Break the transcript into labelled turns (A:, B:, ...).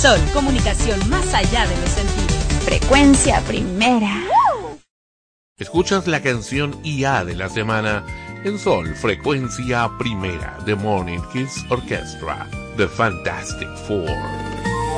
A: Sol, comunicación más allá de los sentidos.
B: Frecuencia primera.
C: Escuchas la canción IA de la semana en Sol, Frecuencia Primera, The Morning Kids Orchestra, The Fantastic Four.